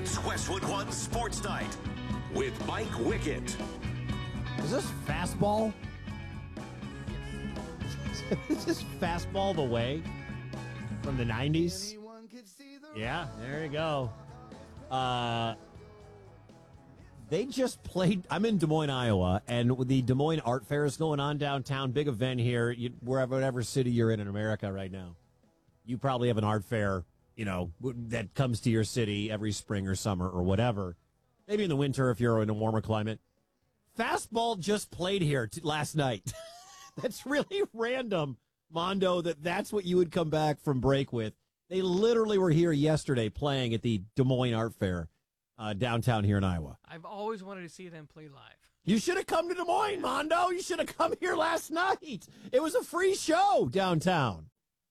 It's Westwood One Sports Night with Mike Wickett. Is this fastball? Is this fastball the way from the 90s? Yeah, there you go. They just played. I'm in Des Moines, Iowa, and the Des Moines Art Fair is going on downtown. Big event here. Whatever city you're in America right now, you probably have an art fair, that comes to your city every spring or summer or whatever. Maybe in the winter if you're in a warmer climate. Fastball just played here last night. That's really random, Mondo, that's what you would come back from break with. They literally were here yesterday playing at the Des Moines Art Fair downtown here in Iowa. I've always wanted to see them play live. You should have come to Des Moines, Mondo. You should have come here last night. It was a free show downtown.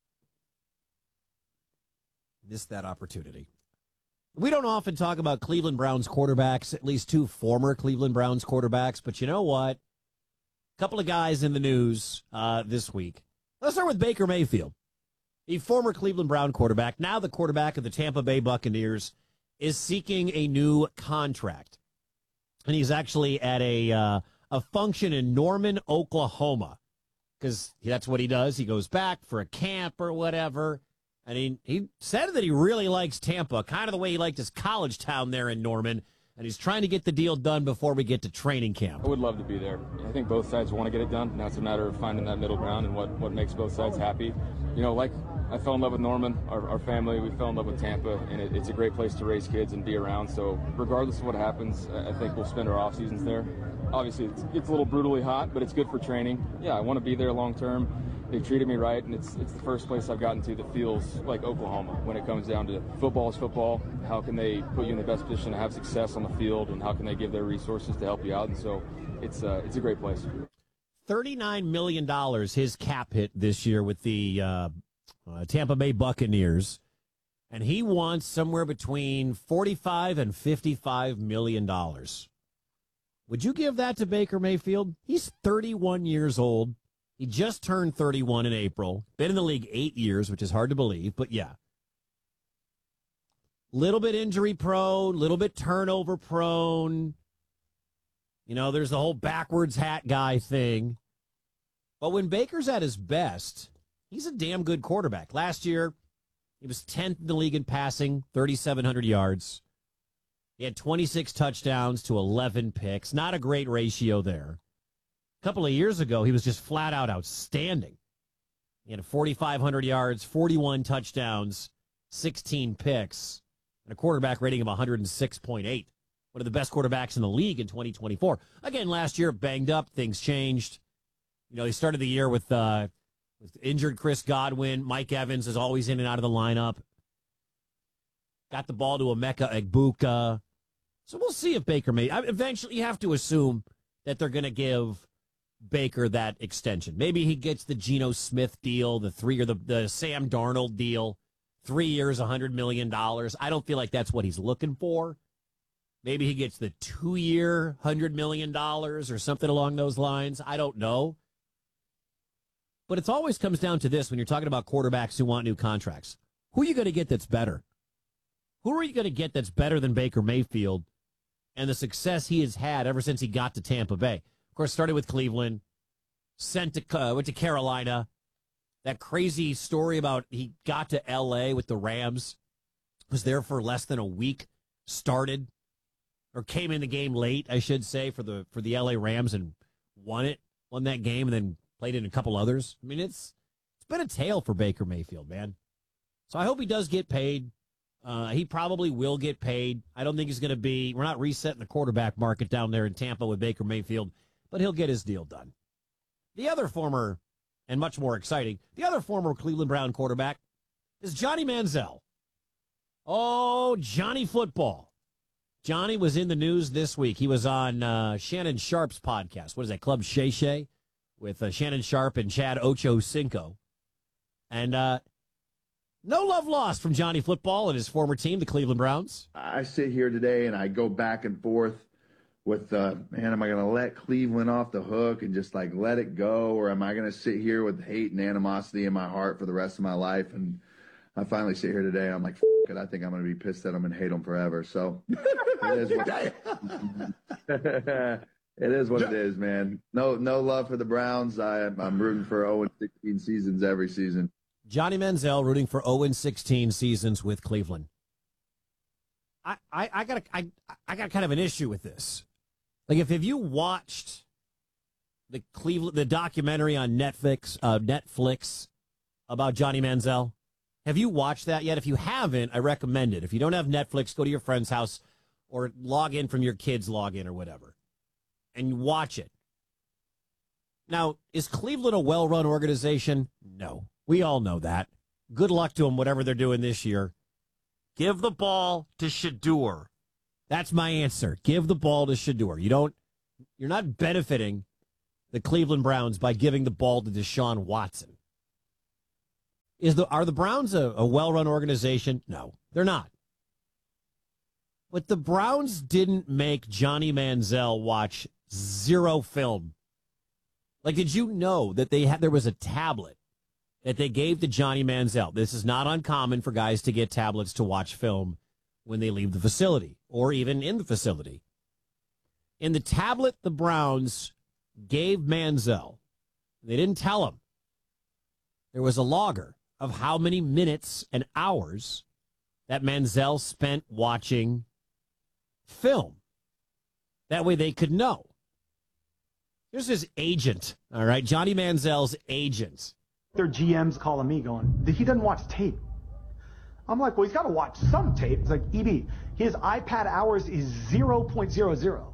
Missed that opportunity. We don't often talk about Cleveland Browns quarterbacks, at least two former Cleveland Browns quarterbacks, but you know what? A couple of guys in the news this week. Let's start with Baker Mayfield. The former Cleveland Brown quarterback, now the quarterback of the Tampa Bay Buccaneers, is seeking a new contract. And he's actually at a function in Norman, Oklahoma, because that's what he does. He goes back for a camp or whatever. And he said that he really likes Tampa, kind of the way he liked his college town there in Norman. And he's trying to get the deal done before we get to training camp. I would love to be there. I think both sides want to get it done. Now it's a matter of finding that middle ground and what makes both sides happy. Like I fell in love with Norman, our family. We fell in love with Tampa, and it's a great place to raise kids and be around. So regardless of what happens, I think we'll spend our off seasons there. Obviously, it's a little brutally hot, but it's good for training. Yeah, I want to be there long term. They treated me right, and it's the first place I've gotten to that feels like Oklahoma when it comes down to football is football. How can they put you in the best position to have success on the field, and how can they give their resources to help you out? And so it's a great place. $39 million his cap hit this year with the Tampa Bay Buccaneers, and he wants somewhere between $45 and $55 million. Would you give that to Baker Mayfield? He's 31 years old. He just turned 31 in April. Been in the league 8 years, which is hard to believe, but yeah. Little bit injury prone, little bit turnover prone. There's the whole backwards hat guy thing. But when Baker's at his best, he's a damn good quarterback. Last year, he was 10th in the league in passing, 3,700 yards. He had 26 touchdowns to 11 picks. Not a great ratio there. A couple of years ago, he was just flat out outstanding. He had 4,500 yards, 41 touchdowns, 16 picks, and a quarterback rating of 106.8. One of the best quarterbacks in the league in 2024. Again, last year, banged up, things changed. He started the year with injured Chris Godwin. Mike Evans is always in and out of the lineup. Got the ball to Emeka Egbuka. So we'll see if Baker may. Eventually, you have to assume that they're going to give Baker that extension. Maybe he gets the Geno Smith deal, the Sam Darnold deal, 3 years, $100 million. I don't feel like that's what he's looking for. Maybe he gets the 2-year, $100 million or something along those lines. I don't know. But it always comes down to this when you're talking about quarterbacks who want new contracts. Who are you going to get that's better? Who are you going to get that's better than Baker Mayfield and the success he has had ever since he got to Tampa Bay? Of course, started with Cleveland, went to Carolina. That crazy story about he got to L.A. with the Rams, was there for less than a week, started, or came in the game late, I should say, for the L.A. Rams and won that game, and then played in a couple others. I mean, it's been a tale for Baker Mayfield, man. So I hope he does get paid. He probably will get paid. I don't think he's going to be, we're not resetting the quarterback market down there in Tampa with Baker Mayfield, but he'll get his deal done. The other former, and much more exciting, the other former Cleveland Brown quarterback is Johnny Manziel. Oh, Johnny Football. Johnny was in the news this week. He was on Shannon Sharp's podcast. What is that, Club Shay Shay? With Shannon Sharp and Chad Ochocinco. And no love lost from Johnny Football and his former team, the Cleveland Browns. I sit here today and I go back and forth with, man, am I going to let Cleveland off the hook and just let it go? Or am I going to sit here with hate and animosity in my heart for the rest of my life? And I finally sit here today. I'm like, F it. I think I'm going to be pissed at them and hate them forever. So it is what it is, what it is, man. No love for the Browns. I'm rooting for 0-16 seasons every season. Johnny Manziel rooting for 0-16 seasons with Cleveland. I got kind of an issue with this. Like, if you watched the documentary on Netflix about Johnny Manziel, have you watched that yet? If you haven't, I recommend it. If you don't have Netflix, go to your friend's house or log in from your kids' login or whatever, and watch it. Now, is Cleveland a well-run organization? No. We all know that. Good luck to them, whatever they're doing this year. Give the ball to Shedeur. That's my answer. Give the ball to Shedeur. You're not benefiting the Cleveland Browns by giving the ball to Deshaun Watson. Are the Browns a well-run organization? No, they're not. But the Browns didn't make Johnny Manziel watch zero film. Like, did you know that there was a tablet that they gave to Johnny Manziel? This is not uncommon for guys to get tablets to watch film when they leave the facility or even in the facility. In the tablet the Browns gave Manziel, they didn't tell him, there was a logger of how many minutes and hours that Manziel spent watching film. That way they could know. Here's his agent, all right? Johnny Manziel's agent. Their GM's calling me going, he doesn't watch tape. I'm like, well, he's got to watch some tape. It's like, EB, his iPad hours is 0.00.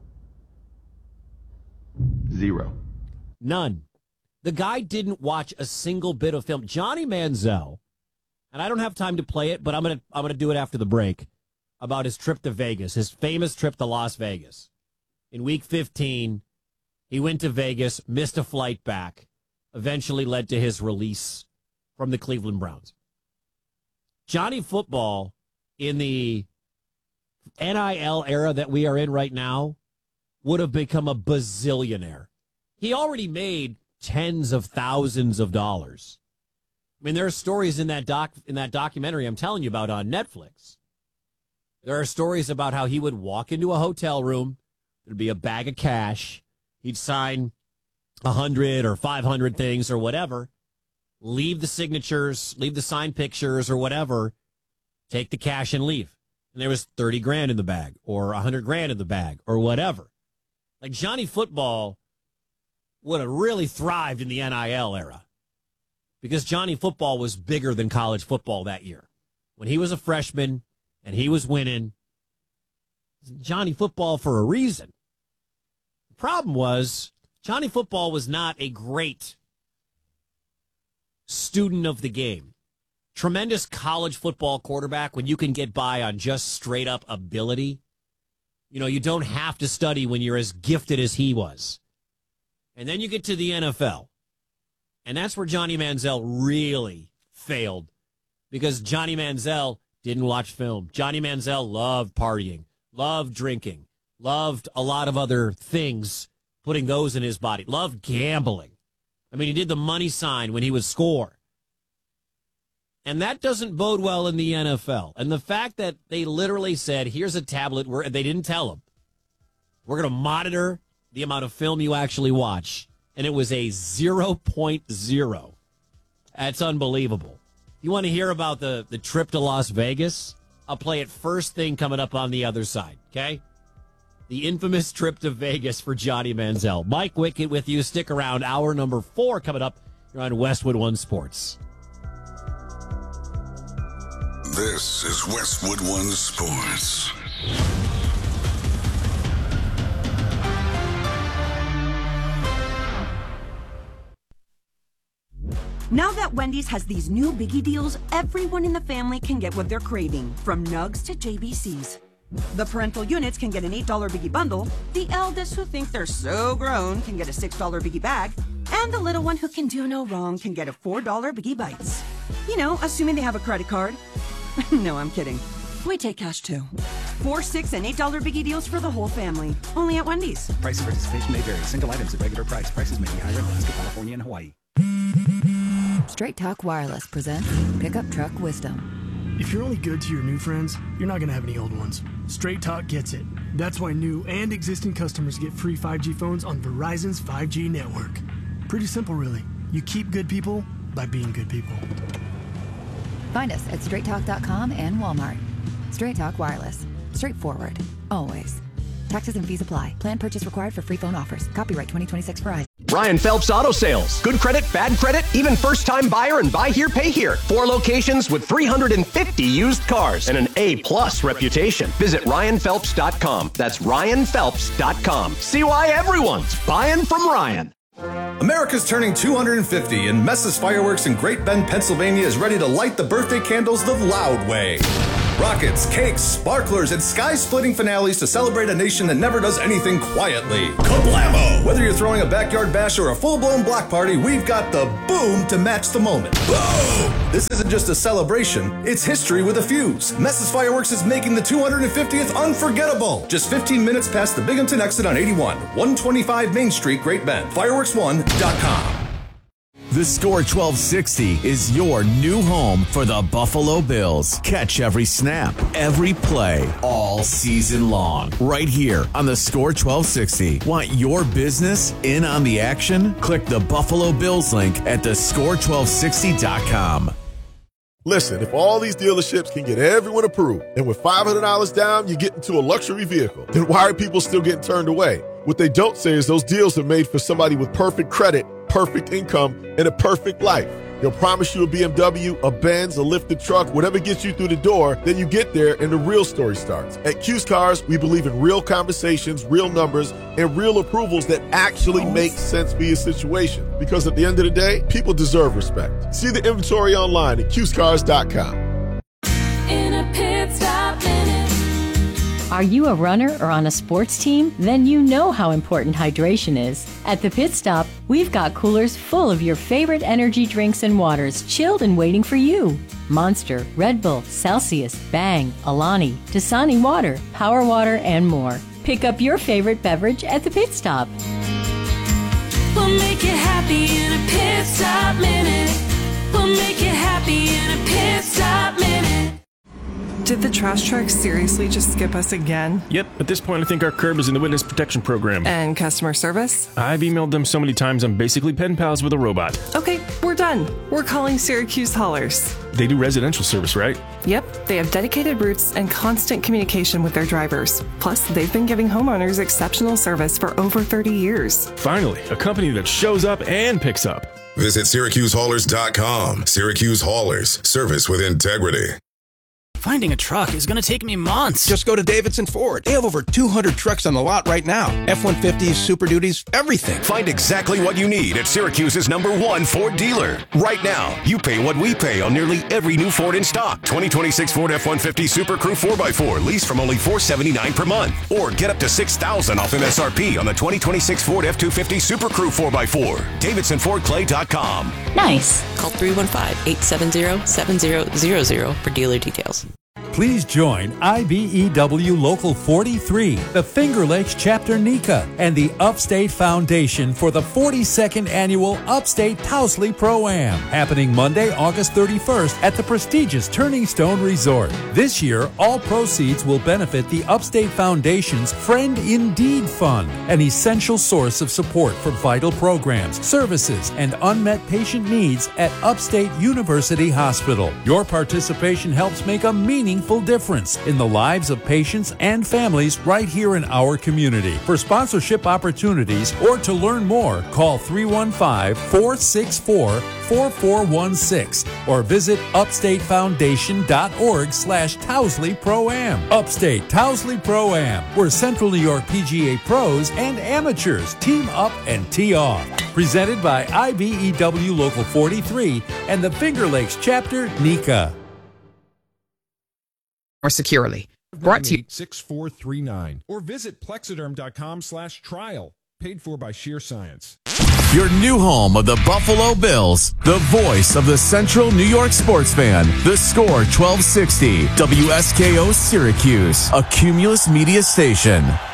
Zero. None. The guy didn't watch a single bit of film. Johnny Manziel, and I don't have time to play it, but I'm gonna do it after the break, about his trip to Vegas, his famous trip to Las Vegas. In week 15, he went to Vegas, missed a flight back, eventually led to his release from the Cleveland Browns. Johnny Football, in the NIL era that we are in right now, would have become a bazillionaire. He already made tens of thousands of dollars. I mean, there are stories in that documentary I'm telling you about on Netflix. There are stories about how he would walk into a hotel room, there'd be a bag of cash, he'd sign 100 or 500 things or whatever, leave the signatures, leave the signed pictures or whatever, take the cash and leave. And there was 30 grand in the bag or 100 grand in the bag or whatever. Like, Johnny Football would have really thrived in the NIL era because Johnny Football was bigger than college football that year. When he was a freshman and he was winning, Johnny Football for a reason. The problem was Johnny Football was not a great student of the game. Tremendous college football quarterback when you can get by on just straight up ability. You know, you don't have to study when you're as gifted as he was. And then you get to the NFL. And that's where Johnny Manziel really failed because Johnny Manziel didn't watch film. Johnny Manziel loved partying, loved drinking, loved a lot of other things, putting those in his body, loved gambling. I mean, he did the money sign when he would score. And that doesn't bode well in the NFL. And the fact that they literally said, here's a tablet, where they didn't tell him, we're going to monitor the amount of film you actually watch. And it was a 0.0. That's unbelievable. You want to hear about the trip to Las Vegas? I'll play it first thing coming up on the other side, okay? The infamous trip to Vegas for Johnny Manziel. Mike Wickett with you. Stick around. Hour number 4 coming up. You're on Westwood One Sports. This is Westwood One Sports. Now that Wendy's has these new biggie deals, everyone in the family can get what they're craving, from nugs to JBCs. The parental units can get an $8 biggie bundle, the eldest who think they're so grown can get a $6 biggie bag, and the little one who can do no wrong can get a $4 biggie bites. You know, assuming they have a credit card. No, I'm kidding. We take cash too. $4, $6, and $8 biggie deals for the whole family. Only at Wendy's. Price and participation may vary. Single items at regular price. Prices may be higher in Alaska, California, and Hawaii. Straight Talk Wireless presents Pickup Truck Wisdom. If you're only good to your new friends, you're not going to have any old ones. Straight Talk gets it. That's why new and existing customers get free 5G phones on Verizon's 5G network. Pretty simple, really. You keep good people by being good people. Find us at straighttalk.com and Walmart. Straight Talk Wireless. Straightforward. Always. Taxes and fees apply. Plan purchase required for free phone offers. Copyright 2026 Verizon. Ryan Phelps Auto Sales. Good credit, bad credit, even first-time buyer and buy here, pay here. 4 locations with 350 used cars and an A-plus reputation. Visit RyanPhelps.com. That's RyanPhelps.com. See why everyone's buying from Ryan. America's turning 250, and Messa's Fireworks in Great Bend, Pennsylvania is ready to light the birthday candles the loud way. Rockets, cakes, sparklers, and sky-splitting finales to celebrate a nation that never does anything quietly. Kablamo! Whether you're throwing a backyard bash or a full-blown block party, we've got the boom to match the moment. Boom! This isn't just a celebration, it's history with a fuse. Messa's Fireworks is making the 250th unforgettable. Just 15 minutes past the Binghamton exit on 81, 125 Main Street, Great Bend. Fireworks1.com. The Score 1260 is your new home for the Buffalo Bills. Catch every snap, every play, all season long. Right here on the Score 1260. Want your business in on the action? Click the Buffalo Bills link at thescore1260.com. Listen, if all these dealerships can get everyone approved, and with $500 down, you get into a luxury vehicle, then why are people still getting turned away? What they don't say is those deals are made for somebody with perfect credit, perfect income, and a perfect life. They'll promise you a BMW, a Benz, a lifted truck, whatever gets you through the door. Then you get there and the real story starts. At Q's Cars, we believe in real conversations, real numbers, and real approvals that actually make sense for your situation. Because at the end of the day, people deserve respect. See the inventory online at qscars.com. In a pit stop minute. Are you a runner or on a sports team? Then you know how important hydration is. At the Pit Stop, we've got coolers full of your favorite energy drinks and waters, chilled and waiting for you. Monster, Red Bull, Celsius, Bang, Alani, Dasani Water, Power Water, and more. Pick up your favorite beverage at the Pit Stop. We'll make you happy in a pit stop minute. We'll make you happy in a pit stop minute. Did the trash truck seriously just skip us again? Yep, at this point I think our curb is in the witness protection program. And customer service? I've emailed them so many times I'm basically pen pals with a robot. Okay, we're done. We're calling Syracuse Haulers. They do residential service, right? Yep, they have dedicated routes and constant communication with their drivers. Plus, they've been giving homeowners exceptional service for over 30 years. Finally, a company that shows up and picks up. Visit SyracuseHaulers.com. Syracuse Haulers, service with integrity. Finding a truck is going to take me months. Just go to Davidson Ford. They have over 200 trucks on the lot right now. F-150s, Super Duties, everything. Find exactly what you need at Syracuse's #1 Ford dealer. Right now, you pay what we pay on nearly every new Ford in stock. 2026 Ford F-150 Super Crew 4x4 lease from only $479 per month. Or get up to $6,000 off MSRP on the 2026 Ford F-250 Super Crew 4x4. DavidsonFordClay.com. Nice. Call 315-870-7000 for dealer details. Please join IBEW Local 43, the Finger Lakes Chapter NECA, and the Upstate Foundation for the 42nd Annual Upstate Towsley Pro-Am, happening Monday, August 31st at the prestigious Turning Stone Resort. This year, all proceeds will benefit the Upstate Foundation's Friend Indeed Fund, an essential source of support for vital programs, services, and unmet patient needs at Upstate University Hospital. Your participation helps make a meaningful difference in the lives of patients and families right here in our community. For sponsorship opportunities or to learn more, call 315-464-4416 or visit upstatefoundation.org/Towsley Pro-Am. Upstate Towsley Pro-Am, where Central New York PGA pros and amateurs team up and tee off. Presented by IBEW Local 43 and the Finger Lakes Chapter NECA. Or securely. Brought to you 6439 or visit plexiderm.com/trial. Paid for by Sheer Science. Your new home of the Buffalo Bills, the voice of the Central New York sports fan. The Score 1260, WSKO Syracuse, a Cumulus Media station.